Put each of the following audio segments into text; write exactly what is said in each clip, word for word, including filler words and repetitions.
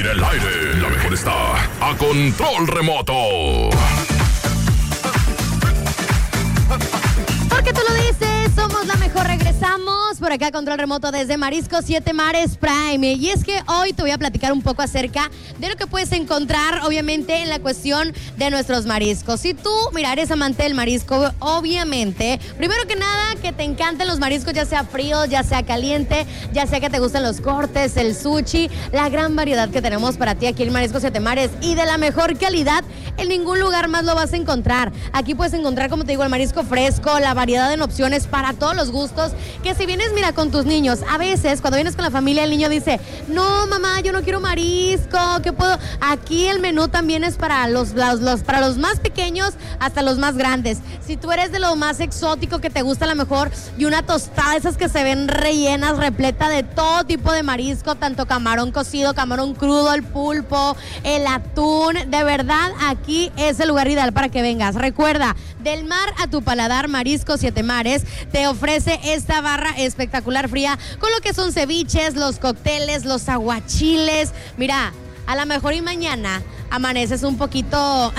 En el aire, la mejor está a control remoto. Porque tú lo dices, somos la mejor. Regresamos por acá, control remoto desde Mariscos siete Mares Prime. Y es que hoy te voy a platicar un poco acerca de lo que puedes encontrar, obviamente, en la cuestión de nuestros mariscos. Si tú, mira, eres amante del marisco, obviamente, primero que nada, que te encanten los mariscos, ya sea frío, ya sea caliente, ya sea que te gusten los cortes, el sushi, la gran variedad que tenemos para ti aquí en Mariscos siete Mares y de la mejor calidad, en ningún lugar más lo vas a encontrar. Aquí puedes encontrar, como te digo, el marisco fresco, la variedad en opciones para todos los gustos, que si vienes, mira, con tus niños, a veces cuando vienes con la familia, el niño dice, no, mamá, yo no quiero marisco, ¿qué puedo? Aquí el menú también es para los, los, los, para los más pequeños hasta los más grandes. Si tú eres de lo más exótico, que te gusta a lo mejor, y una tostada, esas que se ven rellenas, repleta de todo tipo de marisco, tanto camarón cocido, camarón crudo, el pulpo, el atún, de verdad, aquí es el lugar ideal para que vengas. Recuerda, del mar a tu paladar, Mariscos siete Mares te ofrece esta barra espectacular fría con lo que son ceviches, los cócteles, los aguachiles. Mira, a lo mejor y mañana amaneces un poquito,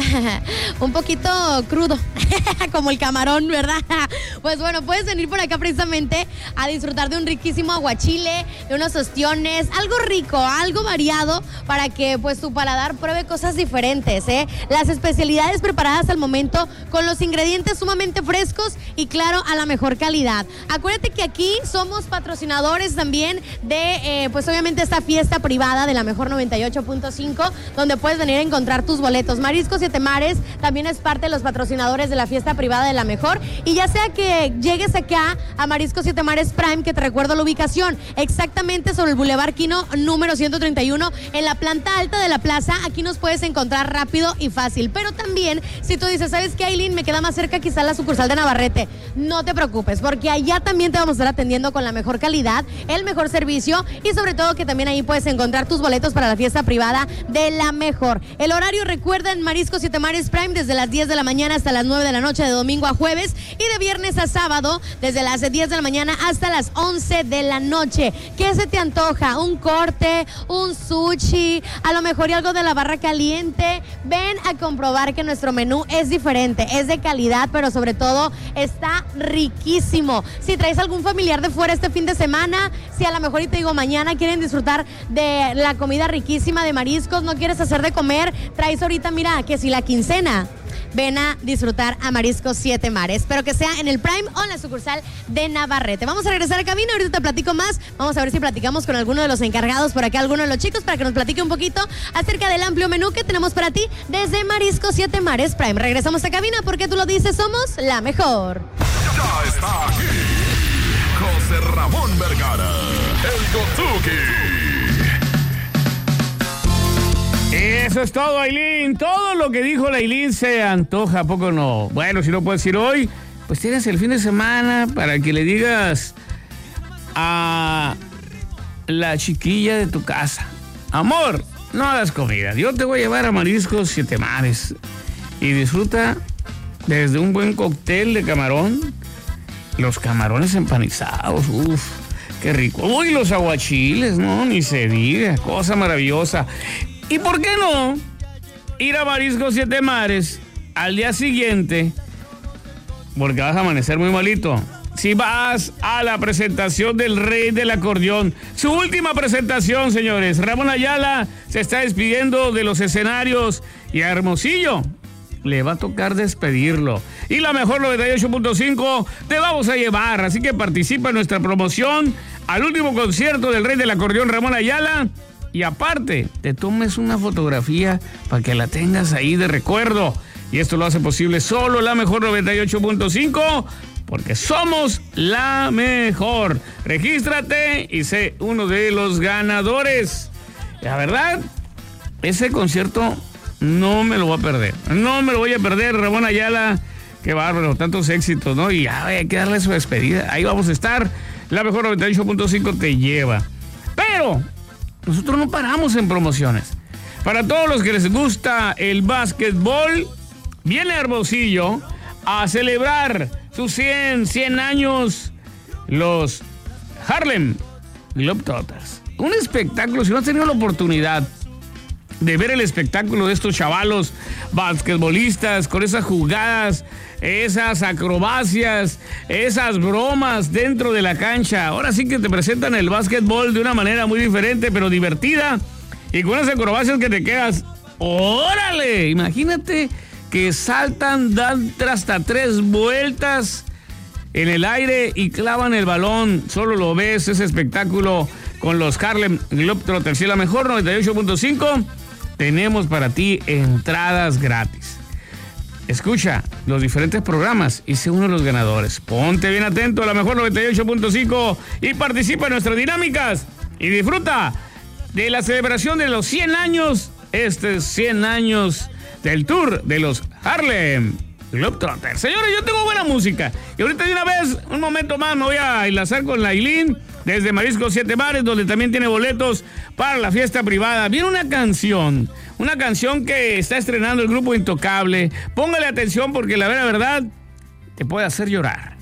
un poquito crudo, como el camarón, ¿verdad? Pues bueno, puedes venir por acá precisamente a disfrutar de un riquísimo aguachile, de unos ostiones, algo rico, algo variado, para que pues tu paladar pruebe cosas diferentes, ¿eh? Las especialidades preparadas al momento con los ingredientes sumamente frescos y claro, a la mejor calidad. Acuérdate que aquí somos patrocinadores también de, eh, pues obviamente esta fiesta privada de la Mejor noventa y ocho punto cinco, donde puedes venir a encontrar tus boletos. Mariscos siete Mares también es parte de los patrocinadores de la fiesta privada de la Mejor, y ya sea que llegues acá a Mariscos siete Mares Prime, que te recuerdo la ubicación, exactamente sobre el Boulevard Quino número ciento treinta y uno, en la planta alta de la plaza. Aquí nos puedes encontrar rápido y fácil, pero también si tú dices, ¿sabes qué, Aileen? Me queda más cerca quizá la sucursal de Navarrete. No te preocupes, porque allá también te vamos a estar atendiendo con la mejor calidad, el mejor servicio, y sobre todo que también ahí puedes encontrar tus boletos para la fiesta privada de la Mejor. El horario, recuerda, en Mariscos siete Mares Prime, desde las diez de la mañana hasta las nueve de la noche, de domingo a jueves, y de viernes a sábado, desde las diez de la mañana hasta las once de la noche. ¿Qué se te antoja? ¿Un corte? ¿Un sushi? A lo mejor y algo de la barra caliente. Ven a comprobar que nuestro menú es diferente, es de calidad, pero sobre todo está riquísimo. Si traes algún familiar de fuera este fin de semana, si a lo mejor, y te digo, mañana quieren disfrutar de la comida riquísima de mariscos, no quieres hacer de comer, traes ahorita, mira, que si la quincena, ven a disfrutar a Mariscos siete Mares, pero que sea en el Prime o en la sucursal de Navarrete. Vamos a regresar a cabina, ahorita te platico más. Vamos a ver si platicamos con alguno de los encargados por acá, alguno de los chicos, para que nos platique un poquito acerca del amplio menú que tenemos para ti desde Mariscos siete Mares Prime. Regresamos a cabina, porque tú lo dices, somos la mejor. Ya está aquí José Ramón Vergara, el Gotsuki. Eso es todo, Aileen. Todo lo que dijo la Aileen se antoja, ¿a poco no? Bueno, si no puedes ir hoy, pues tienes el fin de semana para que le digas a la chiquilla de tu casa, amor, no hagas comida, yo te voy a llevar a Mariscos siete Mares y disfruta desde un buen cóctel de camarón, los camarones empanizados, uff, qué rico. Uy, los aguachiles, no, ni se diga, cosa maravillosa. ¿Y por qué no ir a Mariscos siete Mares al día siguiente? Porque vas a amanecer muy malito. Si vas a la presentación del Rey del Acordeón, su última presentación, señores. Ramón Ayala se está despidiendo de los escenarios y a Hermosillo le va a tocar despedirlo. Y la Mejor noventa y ocho punto cinco te vamos a llevar. Así que participa en nuestra promoción al último concierto del Rey del Acordeón, Ramón Ayala. Y aparte, te tomes una fotografía para que la tengas ahí de recuerdo. Y esto lo hace posible solo la Mejor noventa y ocho punto cinco, porque somos la mejor. Regístrate y sé uno de los ganadores. La verdad, ese concierto no me lo voy a perder. No me lo voy a perder, Ramón Ayala. Qué bárbaro, tantos éxitos, ¿no? Y ya hay que darle su despedida. Ahí vamos a estar. La Mejor noventa y ocho punto cinco te lleva. Pero nosotros no paramos en promociones. Para todos los que les gusta el básquetbol, viene Hermosillo a celebrar sus cien, cien años los Harlem Globetrotters. Un espectáculo, si no has tenido la oportunidad de ver el espectáculo de estos chavalos basquetbolistas con esas jugadas, esas acrobacias, esas bromas dentro de la cancha. Ahora sí que te presentan el básquetbol de una manera muy diferente, pero divertida, y con esas acrobacias que te quedas, ¡órale! Imagínate que saltan, dan hasta tres vueltas en el aire y clavan el balón. Solo lo ves, ese espectáculo con los Harlem Globetrotters. Y la mejor noventa y ocho punto cinco, tenemos para ti entradas gratis. Escucha los diferentes programas y sé uno de los ganadores. Ponte bien atento a la mejor noventa y ocho punto cinco y participa en nuestras dinámicas y disfruta de la celebración de los cien años, este cien años del tour de los Harlem Globetrotters. Señores, yo tengo buena música y ahorita de una vez, un momento más, me voy a enlazar con Lailín desde Mariscos Siete Mares, donde también tiene boletos para la fiesta privada. Viene una canción, una canción que está estrenando el grupo Intocable. Póngale atención porque la vera verdad te puede hacer llorar.